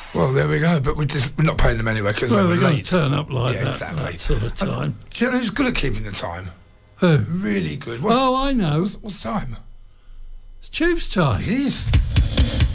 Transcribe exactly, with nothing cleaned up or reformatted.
Well, there we go. But we're just we're not paying them anyway because Well, they they're were going late. to turn up like Yeah, that, exactly. that sort of time. Do you know who's good at keeping the time? Who? Really good. What's, Oh, I know. what's, what's time? It's Tube's time. It is.